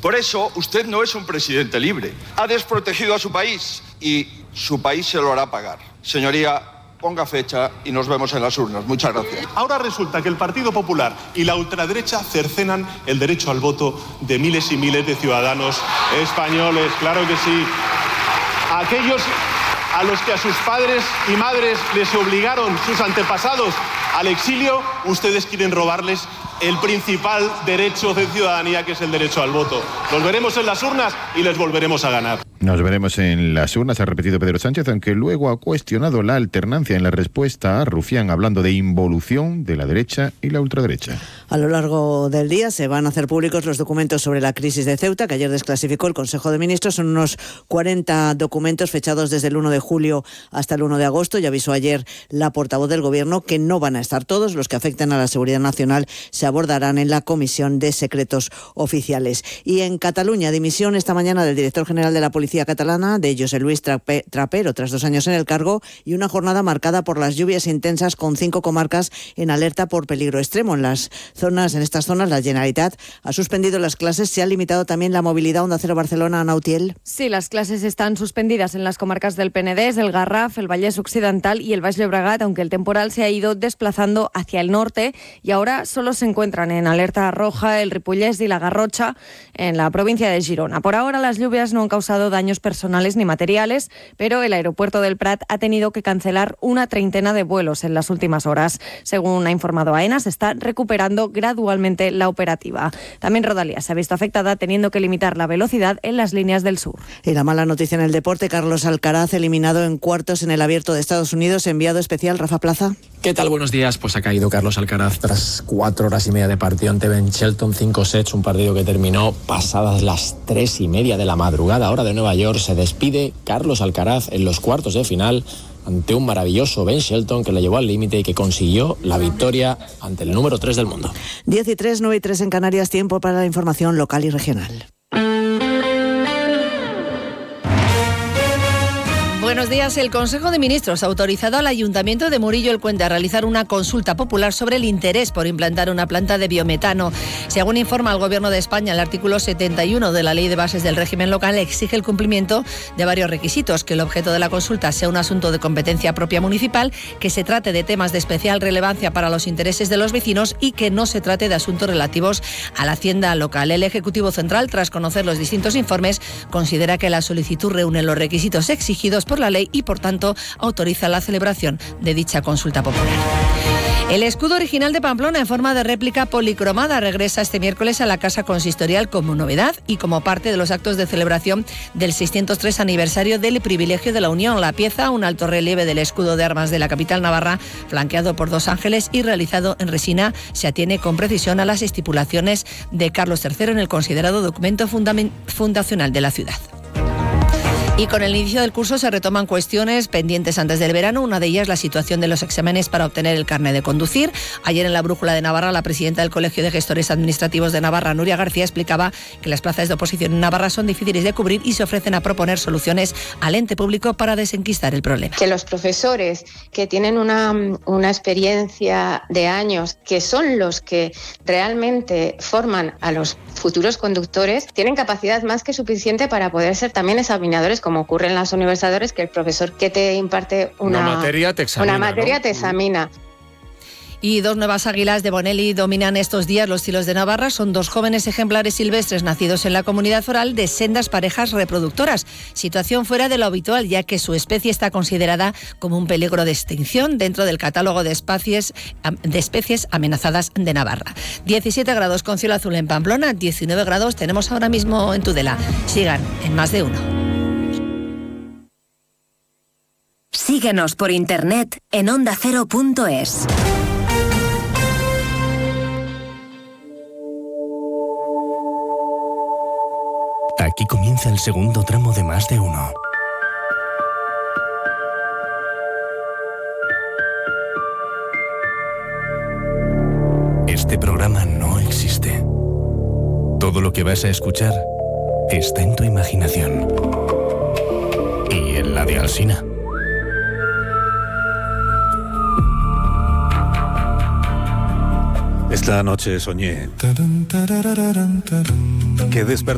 Por eso, usted no es un presidente libre. Ha desprotegido a su país y su país se lo hará pagar. Señoría, ponga fecha y nos vemos en las urnas. Muchas gracias. Ahora resulta que el Partido Popular y la ultraderecha cercenan el derecho al voto de miles y miles de ciudadanos españoles. Claro que sí. Aquellos a los que a sus padres y madres les obligaron sus antepasados al exilio, ustedes quieren robarles el principal derecho de ciudadanía, que es el derecho al voto. Los veremos en las urnas y les volveremos a ganar. Nos veremos en las urnas, ha repetido Pedro Sánchez, aunque luego ha cuestionado la alternancia en la respuesta a Rufián, hablando de involución de la derecha y la ultraderecha. A lo largo del día se van a hacer públicos los documentos sobre la crisis de Ceuta, que ayer desclasificó el Consejo de Ministros. Son unos 40 documentos fechados desde el 1 de julio hasta el 1 de agosto. Y avisó ayer la portavoz del Gobierno que no van a estar todos. Los que afectan a la seguridad nacional se abordarán en la Comisión de Secretos Oficiales. Y en Cataluña, dimisión esta mañana del director general de la Policía Catalana, de José Luis Trapero, tras 2 años en el cargo, y una jornada marcada por las lluvias intensas, con 5 comarcas en alerta por peligro extremo. En estas zonas, la Generalitat ha suspendido las clases. Se ha limitado también la movilidad. Onda Cero Barcelona, Ana Utiel. Sí, las clases están suspendidas en las comarcas del Penedés, el Garraf, el Vallès Occidental y el Baix Llobregat, aunque el temporal se ha ido desplazando hacia el norte y ahora solo se encuentran en alerta roja el Ripollès y la Garrotxa en la provincia de Girona. Por ahora las lluvias no han causado daños personales ni materiales, pero el aeropuerto del Prat ha tenido que cancelar una 30 de vuelos en las últimas horas. Según ha informado AENA, se está recuperando gradualmente la operativa. También Rodalías se ha visto afectada, teniendo que limitar la velocidad en las líneas del sur. Y la mala noticia en el deporte: Carlos Alcaraz eliminado en cuartos en el Abierto de Estados Unidos. Enviado especial, Rafa Plaza. ¿Qué tal? Buenos días. Pues ha caído Carlos Alcaraz tras 4 horas y media de partido ante Ben Shelton, 5 sets, un partido que terminó pasadas las 3:30 de la madrugada, hora de Nueva York. Se despide Carlos Alcaraz en los cuartos de final ante un maravilloso Ben Shelton que le llevó al límite y que consiguió la victoria ante el número 3 del mundo. 10:03, 9:03 en Canarias. Tiempo para la información local y regional. Buenos días. El Consejo de Ministros ha autorizado al Ayuntamiento de Murillo el Cuente a realizar una consulta popular sobre el interés por implantar una planta de biometano. Según informa el Gobierno de España, el artículo 71 de la Ley de Bases del Régimen Local exige el cumplimiento de varios requisitos: que el objeto de la consulta sea un asunto de competencia propia municipal, que se trate de temas de especial relevancia para los intereses de los vecinos y que no se trate de asuntos relativos a la hacienda local. El Ejecutivo Central, tras conocer los distintos informes, considera que la solicitud reúne los requisitos exigidos por la ley y, por tanto, autoriza la celebración de dicha consulta popular. El escudo original de Pamplona, en forma de réplica policromada, regresa este miércoles a la Casa Consistorial como novedad y como parte de los actos de celebración del 603 aniversario del privilegio de la Unión. La pieza, un alto relieve del escudo de armas de la capital navarra, flanqueado por 2 ángeles y realizado en resina, se atiene con precisión a las estipulaciones de Carlos III en el considerado documento fundacional de la ciudad. Y con el inicio del curso se retoman cuestiones pendientes antes del verano. Una de ellas, la situación de los exámenes para obtener el carnet de conducir. Ayer en la Brújula de Navarra, la presidenta del Colegio de Gestores Administrativos de Navarra, Nuria García, explicaba que las plazas de oposición en Navarra son difíciles de cubrir y se ofrecen a proponer soluciones al ente público para desenquistar el problema. Que los profesores que tienen una experiencia de años, que son los que realmente forman a los futuros conductores, tienen capacidad más que suficiente para poder ser también examinadores, como ocurre en las universidades, que el profesor que te imparte una materia te examina. Y 2 nuevas águilas de Bonelli dominan estos días los cielos de Navarra. Son 2 jóvenes ejemplares silvestres nacidos en la comunidad foral de sendas parejas reproductoras. Situación fuera de lo habitual, ya que su especie está considerada como un peligro de extinción dentro del catálogo de especies amenazadas de Navarra. 17 grados con cielo azul en Pamplona, 19 grados tenemos ahora mismo en Tudela. Sigan en Más de Uno. Síguenos por internet en ondacero.es. Aquí comienza el segundo tramo de Más de Uno. Este programa no existe. Todo lo que vas a escuchar está en tu imaginación. Y en la de Alsina. Esta noche soñé que desperté